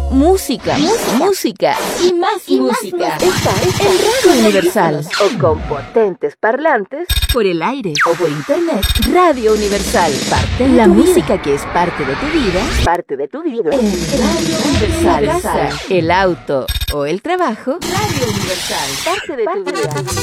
Música y más música. Esta en Radio Universal. O con potentes parlantes. Por el aire o por internet. Radio Universal. Parte de la música que es parte de tu vida. Parte de tu vida. En Radio Universal. El auto o el trabajo. Radio Universal. Parte de tu vida.